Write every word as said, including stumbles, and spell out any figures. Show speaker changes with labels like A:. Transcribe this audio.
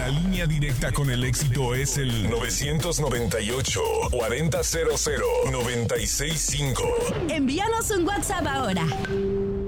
A: línea directa con el éxito es el nueve noventa y ocho, cuarenta cero cero, noventa y seis cinco.
B: Envíanos un WhatsApp ahora.